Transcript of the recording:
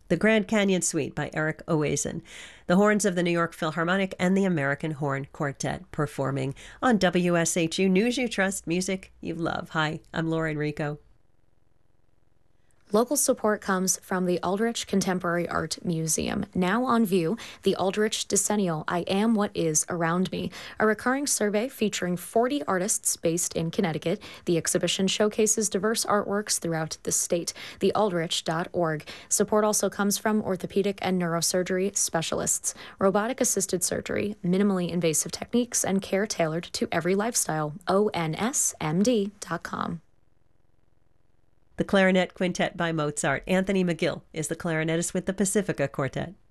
The Grand Canyon Suite by Eric Oazen, the horns of the New York Philharmonic, and the American Horn Quartet performing on WSHU News You Trust, music you love. Hi, I'm Laura Enrico. Local support comes from the Aldrich Contemporary Art Museum. Now on view, the Aldrich Decennial, I Am What Is Around Me, a recurring survey featuring 40 artists based in Connecticut. The exhibition showcases diverse artworks throughout the state. TheAldrich.org. Support also comes from orthopedic and neurosurgery specialists, robotic-assisted surgery, minimally invasive techniques, and care tailored to every lifestyle. ONSMD.com. The Clarinet Quintet by Mozart. Anthony McGill is the clarinetist with the Pacifica Quartet.